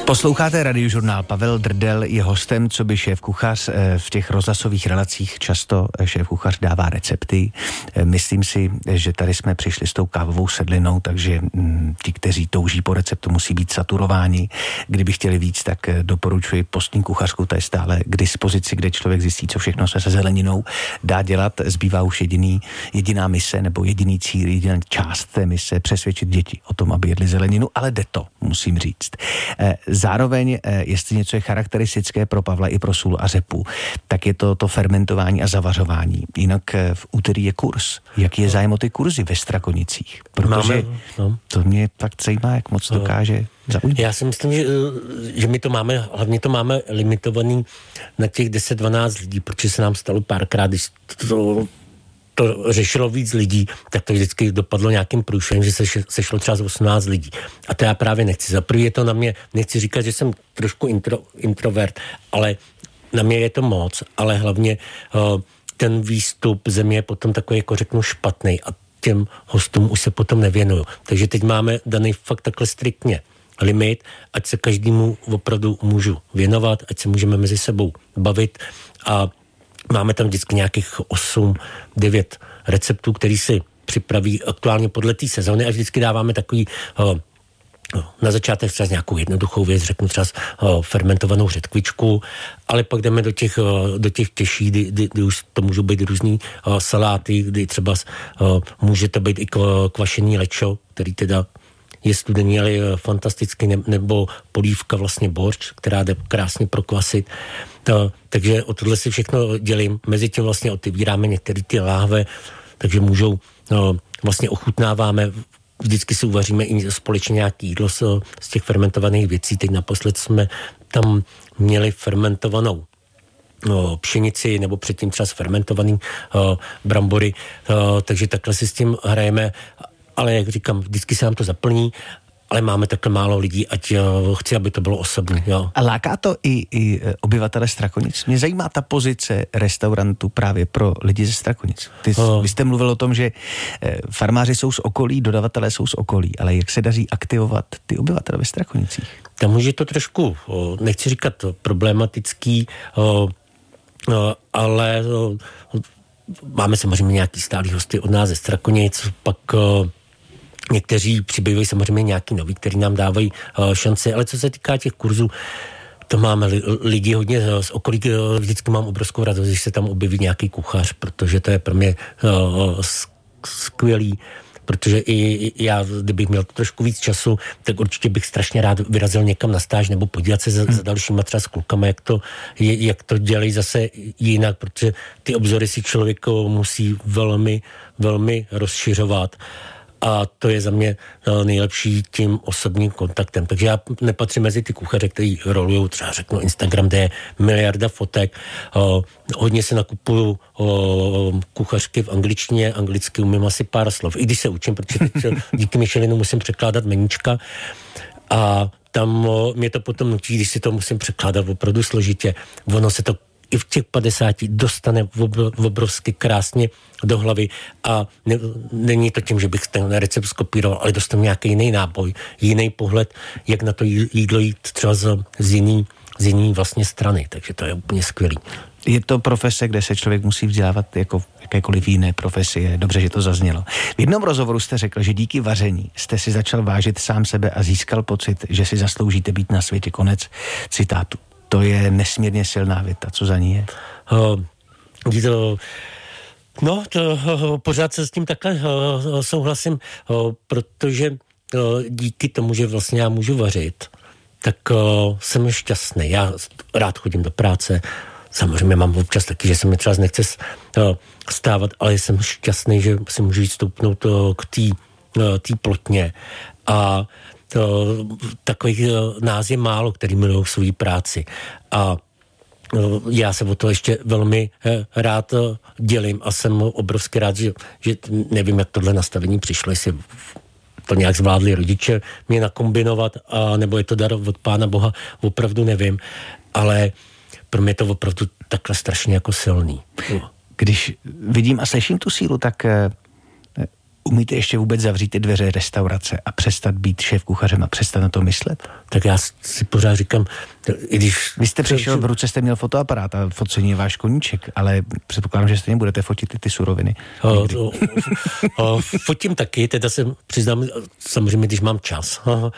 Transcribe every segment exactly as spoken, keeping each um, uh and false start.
Posloucháte Radiožurnál. Pavel Drdel je hostem, co by šéfkuchař. V těch rozhlasových relacích často šéfkuchař dává recepty. Myslím si, že tady jsme přišli s tou kávovou sedlinou, takže ti, kteří touží po receptu, musí být saturováni. Kdyby chtěli víc, tak doporučuji postní kuchařku, ta je stále k dispozici, kde člověk zjistí, co všechno se se zeleninou dá dělat. Zbývá už jediný, jediná mise nebo jediný cíl, jediná část té mise, přesvědčit děti o tom, aby jedli zeleninu, ale jde to, musím říct. Zároveň, jestli něco je charakteristické pro Pavla i pro sůl a řepu, tak je to to fermentování a zavařování. Jinak v úterý je kurz. Jaký je zájem o ty kurzy ve Strakonicích? Protože Máme, no. to mě fakt zajímá, jak moc dokáže zaujít. Já si myslím, že, že my to máme, hlavně to máme limitovaný na těch deset dvanáct lidí, protože se nám stalo párkrát, když to to řešilo víc lidí, tak to vždycky dopadlo nějakým průšem, že se sešlo třeba z osmnáct lidí. A to já právě nechci. Za prvý je to na mě, nechci říkat, že jsem trošku intro, introvert, ale na mě je to moc, ale hlavně uh, ten výstup země je potom takový, jako řeknu, špatný a těm hostům už se potom nevěnuju. Takže teď máme daný fakt takhle striktně limit, ať se každému opravdu můžu věnovat, ať se můžeme mezi sebou bavit a máme tam vždycky nějakých osm devět receptů, který si připraví aktuálně podle té sezóny a vždycky dáváme takový uh, na začátek třeba nějakou jednoduchou věc, řeknu třeba uh, fermentovanou řetkvičku, ale pak jdeme do těch, uh, do těch těžších, kdy, kdy, kdy už to můžou být různý uh, saláty, kdy třeba uh, může to být i kvašený lečo, který teda je studený, ale je fantastický, ne, nebo polívka vlastně borč, která jde krásně prokvasit. To, takže o tohle si všechno dělím. Mezi tím vlastně otevíráme některé ty láhve, takže můžou, no, vlastně ochutnáváme, vždycky si uvaříme i společně nějaké jídlo z, z těch fermentovaných věcí. Teď naposled jsme tam měli fermentovanou no, pšenici, nebo předtím třeba fermentovaný o, brambory, o, takže takhle si s tím hrajeme. Ale jak říkám, vždycky se nám to zaplní, ale máme takhle málo lidí, ať uh, chci, aby to bylo osobní. Jo. A láká to i, i obyvatele Strakonic? Mě zajímá ta pozice restaurantu právě pro lidi ze Strakonic. Ty, oh. Vy jste mluvil o tom, že eh, farmáři jsou z okolí, dodavatelé jsou z okolí, ale jak se daří aktivovat ty obyvatele ve Strakonicích? Tam už je to trošku, oh, nechci říkat problematický, oh, oh, ale oh, máme samozřejmě nějaký stálý hosty od nás ze Strakonic, pak oh, někteří přibývají samozřejmě nějaký noví, který nám dávají uh, šanci, ale co se týká těch kurzů, to máme li, lidi hodně z okolí, uh, vždycky mám obrovskou radost, když se tam objeví nějaký kuchař, protože to je pro mě uh, skvělý, protože i, i já, kdybych měl trošku víc času, tak určitě bych strašně rád vyrazil někam na stáž nebo podívat se za, za dalšíma třeba s klukama, jak to, jak to dělají zase jinak, protože ty obzory si člověk musí velmi, velmi rozšiřovat. A to je za mě nejlepší tím osobním kontaktem. Takže já nepatřím mezi ty kuchaře, kteří rolujou, třeba řeknu Instagram, kde je miliarda fotek. O, hodně se nakupuju o, kuchařky v angličtině, anglicky umím asi pár slov. I když se učím, protože díky Michelinu musím překládat meníčka. A tam o, mě to potom nutí, když si to musím překládat opravdu složitě. Ono se to i v těch padesáti dostane obrovsky krásně do hlavy a ne, není to tím, že bych ten recept skopíroval, ale dostanu nějaký jiný náboj, jiný pohled, jak na to jídlo jít třeba z, z, jiný, z jiný vlastně strany, takže to je úplně skvělý. Je to profese, kde se člověk musí vzdělávat jako v jakékoliv jiné profesie. Dobře, že to zaznělo. V jednom rozhovoru jste řekl, že díky vaření jste si začal vážit sám sebe a získal pocit, že si zasloužíte být na světě. Konec citátu. To je nesmírně silná věta. Co za ní je? Uh, to, no, to, uh, pořád se s tím takhle uh, souhlasím, uh, protože uh, díky tomu, že vlastně já můžu vařit, tak uh, jsem šťastný. Já rád chodím do práce, samozřejmě mám občas taky, že se mi třeba nechce uh, stávat, ale jsem šťastný, že si můžu jít stoupnout uh, k té uh, plotně a To, takových nás je málo, který milují svou práci. A já se o to ještě velmi rád dělím a jsem obrovsky rád, že, že nevím, jak tohle nastavení přišlo, jestli to nějak zvládli rodiče mě nakombinovat, a nebo je to dar od Pána Boha, opravdu nevím. Ale pro mě je to opravdu takhle strašně jako silný. Když vidím a slyším tu sílu, tak Umíte ještě vůbec zavřít ty dveře restaurace a přestat být šéf kuchařem a přestat na to myslet? Tak já si pořád říkám, i když... Vy jste přišel, v ruce jste měl fotoaparát a focení je váš koníček, ale předpokládám, že stejně budete fotit ty, ty suroviny. O, o, o, fotím taky, teda se přiznám, samozřejmě, když mám čas,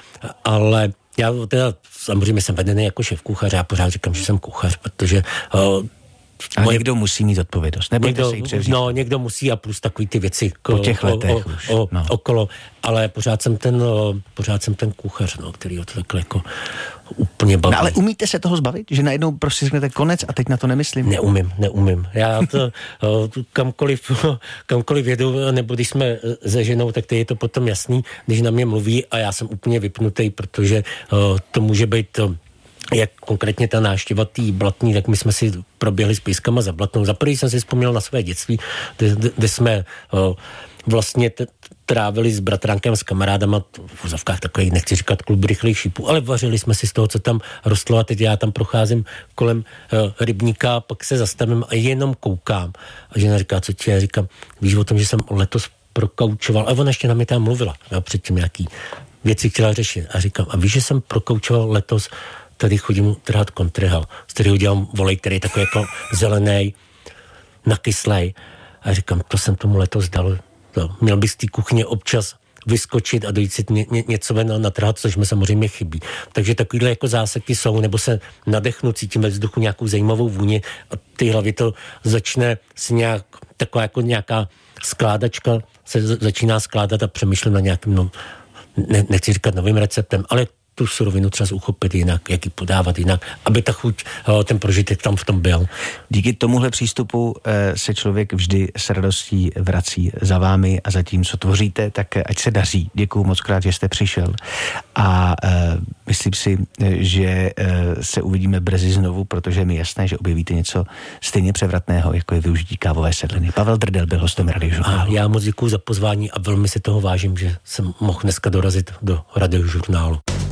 ale já teda samozřejmě jsem vedený jako šéf kuchař, já pořád říkám, že jsem kuchař, protože... O, A moje... někdo musí mít odpovědnost, nebojte někdo, se jí převzít. No, někdo musí a plus takový ty věci po těch letech o, už, o, no. okolo, ale pořád jsem ten, pořád jsem ten kuchař, no, který ho to takhle jako úplně baví. No, ale umíte se toho zbavit? Že najednou prostě řeknete konec a teď na to nemyslím? Neumím, neumím. Já to kamkoliv, kamkoliv jedu, nebo když jsme se ženou, tak to je to potom jasný, když na mě mluví a já jsem úplně vypnutý, protože to může být... Jak konkrétně ta návštěva tý Blatný, tak my jsme si proběhli s pejskama za Blatnou. Za první jsem si vzpomněl na své dětství, kde, kde jsme o, vlastně t- trávili s bratránkem, s kamarádama, v vozovkách takových, nechci říkat klub rychlých šípů, ale vařili jsme si z toho, co tam rostlo a teď já tam procházím kolem o, rybníka, pak se zastavím a jenom koukám. A žena říká, co ti? Já říkám, víš o tom, že jsem letos prokaučoval, a ona ještě na mě tam mluvila, jo, předtím nějaký věci chtěla řešit. A říkám, a víš, že jsem prokaučoval letos. Tady chodím trhat kontrahal, z kterého dělám volej, který je takový jako zelený, nakyslej. A říkám, to jsem tomu letos dal. To. Měl bych z té kuchyně občas vyskočit a dojít si ně, ně, něco ven natrhat, což mi samozřejmě chybí. Takže takovýhle jako záseky jsou, nebo se nadechnu, cítím ve vzduchu nějakou zajímavou vůni a ty hlavě to začne si nějak, taková jako nějaká skládačka se začíná skládat a přemýšlím na nějakým, no, ne, nechci říkat novým receptem, ale tu surovinu třeba uchopit jinak, jak ji podávat jinak, aby ta chuť, ten prožitek tam v tom byl. Díky tomuhle přístupu se člověk vždy s radostí vrací za vámi a za tím, co tvoříte, tak ať se daří. Děkuju moc krát, že jste přišel a uh, myslím si, že uh, se uvidíme brzy znovu, protože je mi jasné, že objevíte něco stejně převratného, jako je využití kávové sedliny. Pavel Drdel byl hostem Radiožurnálu. Já moc děkuju za pozvání a velmi si toho vážím, že jsem mohl dneska dorazit do Radiožurnálu.